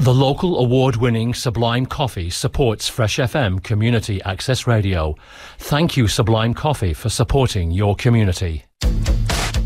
The local award-winning Sublime Coffee supports Fresh FM Community Access Radio. Thank you, Sublime Coffee, for supporting your community.